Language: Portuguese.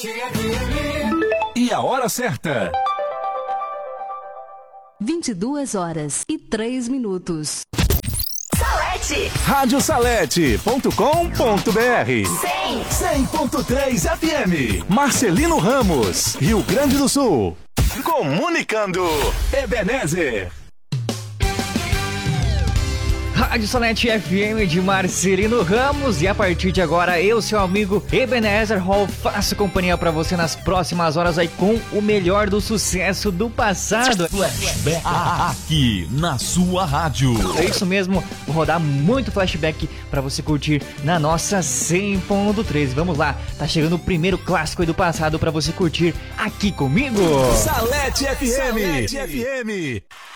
E a hora certa. 22h03. Salete. Radiosalete.com.br 100.3 FM. Marcelino Ramos, Rio Grande do Sul. Comunicando. Ebenezer. Rádio Salete FM de Marcelino Ramos. E a partir de agora, eu, seu amigo Ebenezer Hall, faço companhia pra você nas próximas horas aí com o melhor do sucesso do passado. Flashback aqui na sua rádio. É isso mesmo, vou rodar muito flashback pra você curtir na nossa 100.3. Vamos lá, tá chegando o primeiro clássico aí do passado pra você curtir aqui comigo. Salete FM.